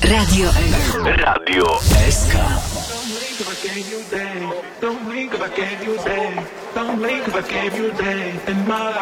Radio SK. Don't blink if I gave you a day. Don't blink if I gave you a day in my life.